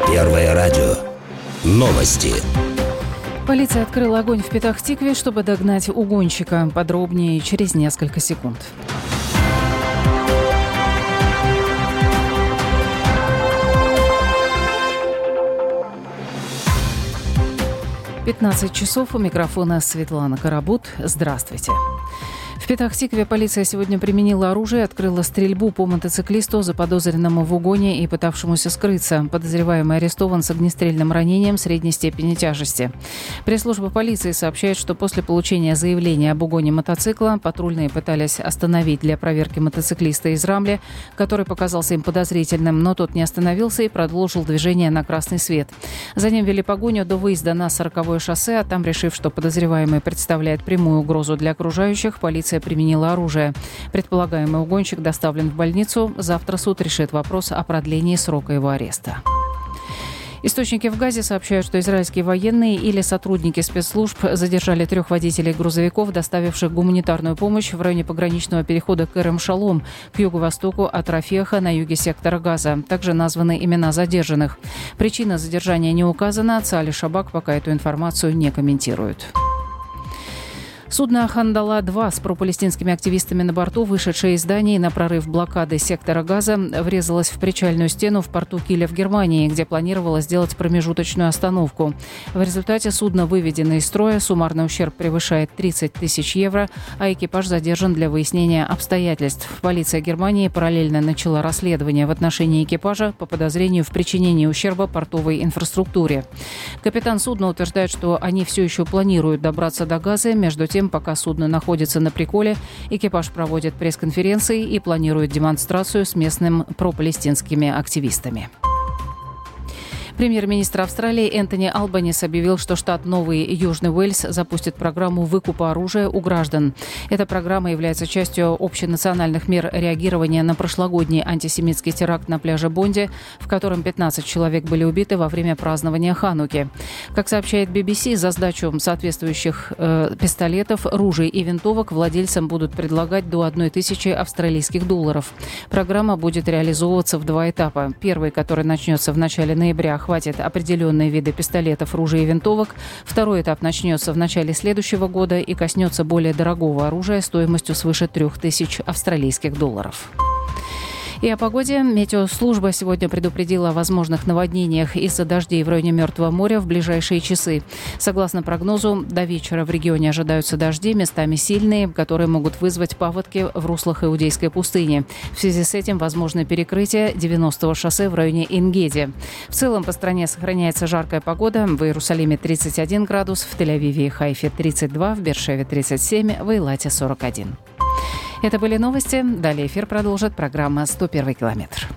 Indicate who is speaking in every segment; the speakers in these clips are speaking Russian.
Speaker 1: Первое радио. Новости.
Speaker 2: Полиция открыла огонь в Петах-Тикве, чтобы догнать угонщика. Подробнее через несколько секунд. «15 часов». У микрофона Светлана Карабут. Здравствуйте. В Петах-Тикве полиция сегодня применила оружие и открыла стрельбу по мотоциклисту, заподозренному в угоне и пытавшемуся скрыться. Подозреваемый арестован с огнестрельным ранением средней степени тяжести. Пресс-служба полиции сообщает, что после получения заявления об угоне мотоцикла патрульные пытались остановить для проверки мотоциклиста из Рамли, который показался им подозрительным, но тот не остановился и продолжил движение на красный свет. За ним вели погоню до выезда на 40-е шоссе, а там, решив, что подозреваемый представляет прямую угрозу для окружающих, полиция применила оружие. Предполагаемый угонщик доставлен в больницу. Завтра суд решит вопрос о продлении срока его ареста. Источники в Газе сообщают, что израильские военные или сотрудники спецслужб задержали 3 водителей грузовиков, доставивших гуманитарную помощь в районе пограничного перехода Керем-Шалом к юго-востоку от Рафеха на юге сектора Газа. Также названы имена задержанных. Причина задержания не указана. Цааль и Шабак пока эту информацию не комментируют. Судно «Хандала-2» с пропалестинскими активистами на борту, вышедшее из Дании на прорыв блокады сектора Газа, врезалось в причальную стену в порту Киля в Германии, где планировало сделать промежуточную остановку. В результате судно выведено из строя, суммарный ущерб превышает 30 тысяч евро, а экипаж задержан для выяснения обстоятельств. Полиция Германии параллельно начала расследование в отношении экипажа по подозрению в причинении ущерба портовой инфраструктуре. Капитан судна утверждает, что они все еще планируют добраться до Газы. Между тем, пока судно находится на приколе, экипаж проводит пресс-конференции и планирует демонстрацию с местными пропалестинскими активистами. Премьер-министр Австралии Энтони Албанис объявил, что штат Новый Южный Уэльс запустит программу выкупа оружия у граждан. Эта программа является частью общенациональных мер реагирования на прошлогодний антисемитский теракт на пляже Бонди, в котором 15 человек были убиты во время празднования Хануки. Как сообщает BBC, за сдачу соответствующих пистолетов, ружей и винтовок владельцам будут предлагать до 1000 австралийских долларов. Программа будет реализовываться в 2 этапа. Первый, который начнется в начале ноября, хватит определенные виды пистолетов, ружей и винтовок. Второй этап начнется в начале следующего года и коснется более дорогого оружия стоимостью свыше 3000 австралийских долларов. И о погоде. Метеослужба сегодня предупредила о возможных наводнениях из-за дождей в районе Мертвого моря в ближайшие часы. Согласно прогнозу, до вечера в регионе ожидаются дожди, местами сильные, которые могут вызвать паводки в руслах Иудейской пустыни. В связи с этим возможно перекрытие 90-го шоссе в районе Эн-Геди. В целом по стране сохраняется жаркая погода. В Иерусалиме 31 градус, в Тель-Авиве и Хайфе 32, в Бершеве 37, в Эйлате 41. Это были новости. Далее эфир продолжит программа «101 километр».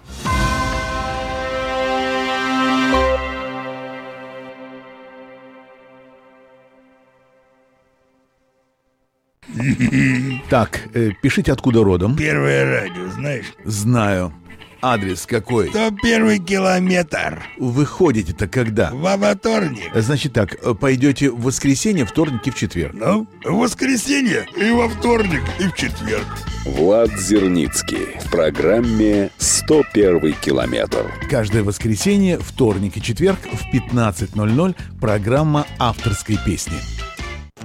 Speaker 3: Так, пишите, откуда родом.
Speaker 4: Первое радио, знаешь?
Speaker 3: Знаю. Адрес какой?
Speaker 4: 101 километр.
Speaker 3: Вы ходите-то когда?
Speaker 4: Во вторник.
Speaker 3: Значит так, пойдете в воскресенье, вторник и в четверг.
Speaker 4: Ну, в воскресенье и во вторник и в четверг.
Speaker 5: Влад Зерницкий в программе «101 километр».
Speaker 3: Каждое воскресенье, вторник и четверг в 15:00 программа авторской песни.